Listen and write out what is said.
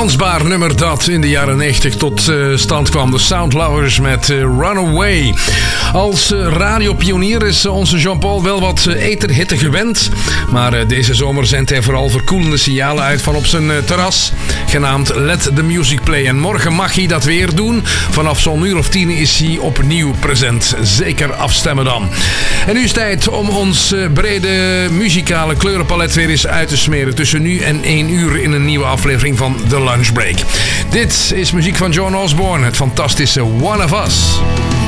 dansbaar nummer dat in de jaren 90 tot stand kwam. De Soundlovers met Runaway. Als radiopionier is onze Jean-Paul wel wat etherhitte gewend. Maar deze zomer zendt hij vooral verkoelende signalen uit van op zijn terras. Genaamd Let the Music Play. En morgen mag hij dat weer doen. Vanaf zo'n uur of 10 is hij opnieuw present. Zeker afstemmen dan. En nu is het tijd om ons brede muzikale kleurenpalet weer eens uit te smeren. Tussen nu en 1 uur in een nieuwe aflevering van The Lunch Break. Dit is muziek van Joan Osborne. Het fantastische One of Us.